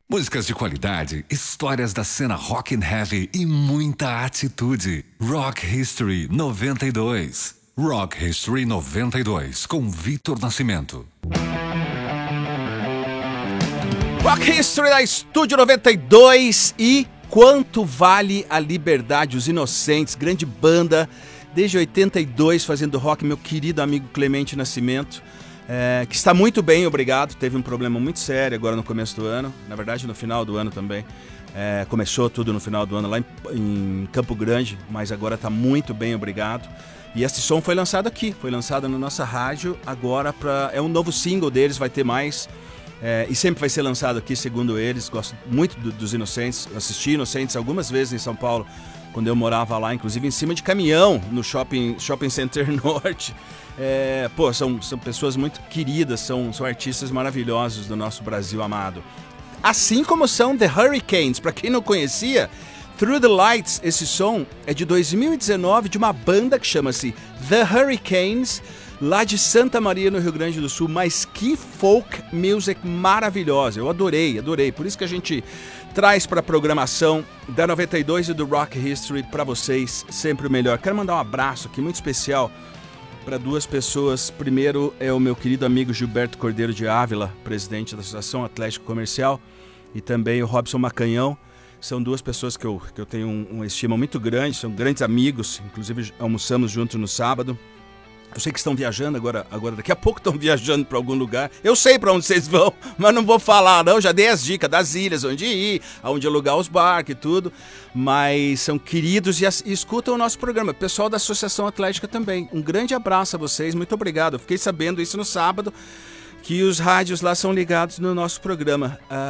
Músicas de qualidade, histórias da cena rock and heavy e muita atitude. Rock History 92. Rock History 92 com Vitor Nascimento. Rock History da Estúdio 92 e Quanto Vale a Liberdade, Os Inocentes, grande banda, desde 82 fazendo rock, meu querido amigo Clemente Nascimento. Que está muito bem, obrigado. Teve um problema muito sério agora no começo do ano, na verdade no final do ano também. Começou tudo no final do ano lá em Campo Grande, mas agora está muito bem, obrigado. E esse som foi lançado aqui, foi lançado na nossa rádio, agora é um novo single deles, vai ter mais. E sempre vai ser lançado aqui, segundo eles. Gosto muito dos Inocentes, assisti Inocentes algumas vezes em São Paulo, quando eu morava lá, inclusive em cima de caminhão, no Shopping Center Norte. São pessoas muito queridas, são artistas maravilhosos do nosso Brasil amado. Assim como são The Hurricanes, para quem não conhecia, Through the Lights, esse som é de 2019, de uma banda que chama-se The Hurricanes, lá de Santa Maria, no Rio Grande do Sul. Mas que folk music maravilhosa, eu adorei, por isso que a gente traz para a programação da 92 e do Rock History para vocês, sempre o melhor. Quero mandar um abraço aqui muito especial para duas pessoas. Primeiro é o meu querido amigo Gilberto Cordeiro de Ávila, presidente da Associação Atlético Comercial, e também o Robson Macanhão. São duas pessoas que eu tenho uma estima muito grande, são grandes amigos, inclusive almoçamos juntos no sábado. Eu sei que estão viajando agora daqui a pouco estão viajando para algum lugar. Eu sei para onde vocês vão, mas não vou falar não, já dei as dicas das ilhas, onde ir, aonde alugar os barcos e tudo. Mas são queridos e escutam o nosso programa. Pessoal da Associação Atlética também. Um grande abraço a vocês, muito obrigado. Eu fiquei sabendo isso no sábado, que os rádios lá são ligados no nosso programa.